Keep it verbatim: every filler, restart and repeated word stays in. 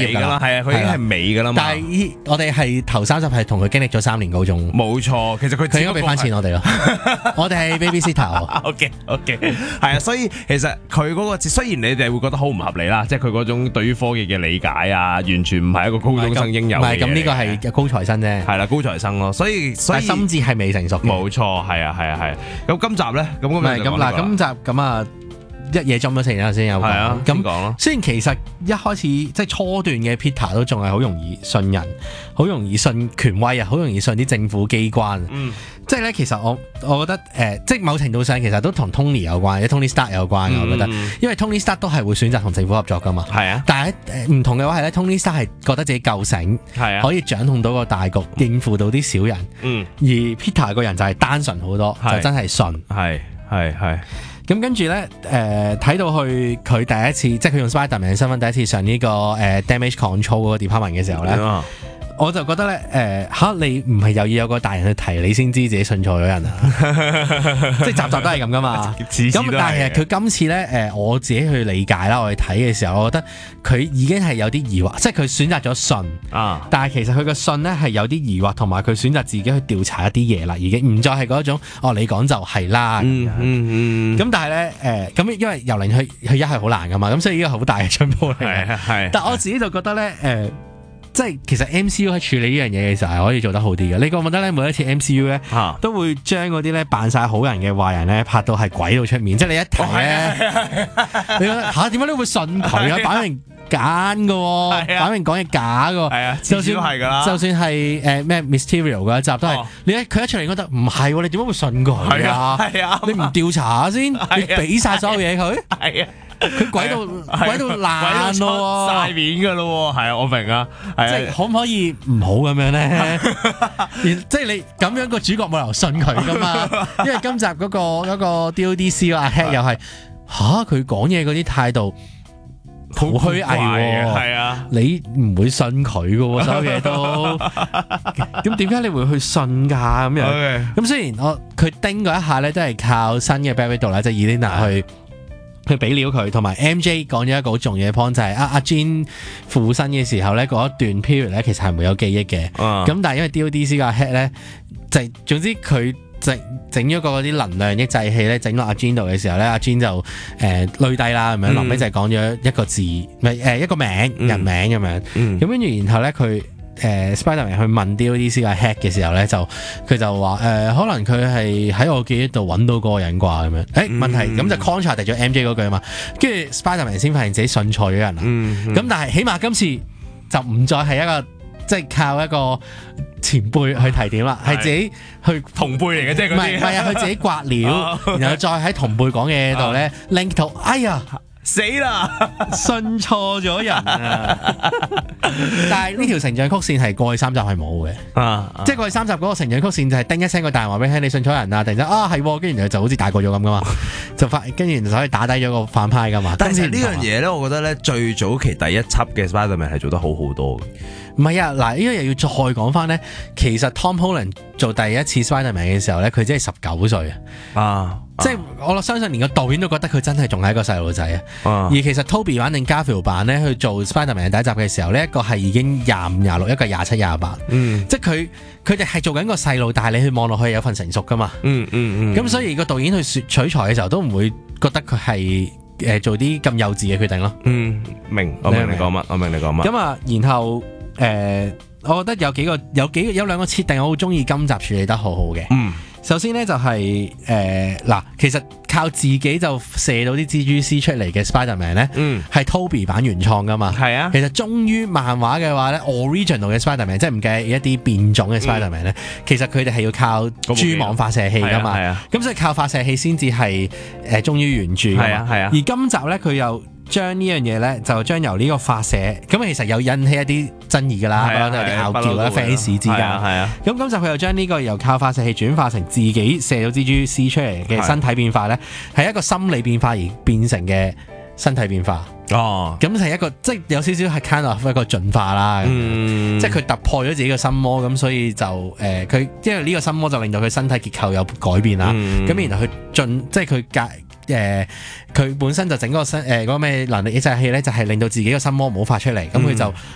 㗎啦，係啊，佢已經係尾㗎啦嘛。 但係我哋係頭三集係同佢經歷咗三年高中。 冇錯，其實佢佢應該俾翻錢我哋咯。我哋係 babysitter。 OK OK， 係啊，所以其實佢嗰個雖然你哋會覺得好唔合理啦，即係佢嗰種對於科技嘅理解啊，完全唔係一個高中生應有嘅嘢。 唔係咁呢個係高材生啫。 係啦，高材生咯，所以所以心智係未成熟嘅。 冇錯，係啊係啊係啊。咁今集咧，咁咁咪咁嗱，今集咁啊。一嘢浸咗成日先有講，咁講咯。雖然其實一開始即係初段嘅 Peter 都仲係好容易信人，好容易信權威啊，好容易信啲政府機關。嗯，即係咧，其實我我覺得誒、呃，即係某程度上其實都同 Tony 有關，即 Tony Stark 有關。嗯、我覺得，因為 Tony Stark 都係會選擇同政府合作噶嘛。係啊，但係誒唔同嘅話係咧，Tony Stark 係覺得自己夠醒，係啊，可以掌控到個大局，應付到啲小人。嗯，而 Peter 個人就係單純好多，就真係信。係係係。咁跟住咧，誒、呃、睇到去佢第一次，即係佢用 Spiderman 嘅身份第一次上呢、這個誒、呃、Damage Control 嗰個 department 嘅時候咧，嗯、我就覺得咧，誒、呃、嚇你唔係又要有個大人去提你先知自己信錯咗人啊！即係集集都係咁噶嘛。咁但係其實佢今次咧，誒、呃、我自己去理解啦，我去睇嘅時候，我覺得佢已經係有啲疑惑，即係佢選擇咗信啊。但係其實佢個信咧係有啲疑惑，同埋佢選擇自己去調查一啲嘢啦，已經唔再係嗰種哦，你講就係啦。嗯嗯嗯。咁但係咧，誒、呃、咁因為由零去去一係好難噶嘛，咁所以呢個好大嘅進步嚟嘅。係係。但我自己就覺得咧，誒、呃。即係其實 M C U 喺處理呢樣嘢嘅時候係可以做得好啲嘅。你覺唔覺得咧？每一次 M C U 咧、啊、都會將嗰啲咧扮晒好人嘅壞人咧拍到係鬼到出面。即係你一睇咧，哦、你覺得吓點解你會信佢啊？擺明奸嘅喎，擺明講嘢假嘅喎。係啊，就算係㗎啦。就算係誒咩 Mysterio 嗰一集都係，哦、你一佢一出嚟覺得唔係喎，你點解會信佢啊？係啊，你唔調查下先，啊、你俾晒所有嘢佢。係啊。佢鬼到鬼到爛咯，晒面噶咯，係啊，我明啊，即係可唔可以唔好咁樣咧？即係你咁樣個主角冇理由信佢噶嘛？因為今集嗰、嗰個嗰、嗰個 D O D C 阿 Head 又係吓佢講嘢嗰啲態度好虛偽，係啊，你唔會信佢噶，所有嘢都咁點解你會去信噶咁樣？咁 Okay. 雖然我佢叮嗰一下咧，都係靠新嘅 Black Widow 啦，即係 Elena 去。去俾料佢，同埋 M J 講咗一個好重要嘅 point 就係阿阿 Jean 附身嘅時候咧，嗰一段 period 咧其實係冇有記憶嘅。咁、uh. 但係因為 D O D C 個 head 咧，就係總之佢整整咗個嗰啲能量抑制器咧，整落阿 Jean 度嘅時候咧，阿 Jean 就誒累低啦，咁樣臨尾就係講咗一個字，唔係誒一個名、嗯、人名咁樣。咁跟住然後咧佢。誒、呃、Spiderman 去問 D O D C 個 head 嘅時候咧，就佢就話誒、呃，可能佢係喺我記憶度揾到嗰個人啩咁樣。誒、欸、問題咁、嗯、就 contradict 咗 M J 嗰句啊嘛，跟住 Spiderman 先發現自己信錯咗人啦。咁、嗯嗯、但係起碼今次就唔再係一個即係、就是、靠一個前輩去提點啦，係、啊、自己去同輩嚟嘅啫。唔係唔係啊，佢自己刮料，然後再喺同輩講嘅嘢度咧 link 到，哎呀！死啦！信錯咗人啊！但係呢條成長曲線係過去三集係冇嘅，啊啊、即係過去三集嗰個成長曲線就係叮一聲個大話俾你聽，你信錯人啊！突然間啊係，跟住然後就好似大個咗咁噶嘛，就發跟住就可以打低咗個反派噶嘛。但係呢樣嘢咧，我覺得咧最早期第一輯嘅 Spiderman 係做得好好多嘅。唔係啊，嗱呢個又要再講翻咧，其實 Tom Holland 做第一次 Spiderman 嘅時候咧，佢只係十九歲啊。即係我相信連個導演都覺得佢真係仲係一個細路仔啊！而其實 Toby 版定 Garfield 版咧去做 Spiderman 第一集嘅時候呢，一個係已經廿五廿六，一個廿七廿八。嗯，即係佢佢哋係做緊個細路，但係你去望落去有份成熟噶嘛。嗯嗯嗯。咁、嗯、所以個導演去取材嘅時候都唔會覺得佢係誒做啲咁幼稚嘅決定咯。嗯，明，我明你講乜，我明你講乜。咁啊，然後誒、呃，我覺得有幾個有幾個有兩個設定我好中意，今集處理得好好嘅。嗯。首先咧就係誒嗱，其實靠自己就射到啲蜘蛛絲出嚟嘅 Spiderman 咧，嗯，係 Toby 版原創噶嘛，係啊。其實終於漫畫嘅話咧 ，original 嘅 Spiderman 即係唔計一啲變種嘅 Spiderman 咧，嗯、其實佢哋係要靠蛛網發射器噶嘛，係啊。咁、啊、所以靠發射器先至係誒忠於原著㗎嘛，係啊係啊。而今集咧佢又將呢樣嘢咧，就將由呢個發射咁其實有引起一啲爭議㗎啦，有啲拗撬啦 fans 之間。係啊，咁今集佢又將呢個由靠發射器轉化成自己射到蜘蛛絲出嚟嘅身體變化咧，係一個心理變化而變成嘅身體變化。哦，咁係一個即係有少少係 kind of 一個進化啦。嗯，即係佢突破咗自己嘅心魔，咁所以就誒佢因為呢個心魔就令到佢身體結構有改變啦。咁、嗯、然後佢進即係佢隔。誒佢、呃、本身就整嗰個身誒嗰個咩能力抑制器咧，就係、是、令到自己個心魔唔好發出嚟，咁佢、嗯、就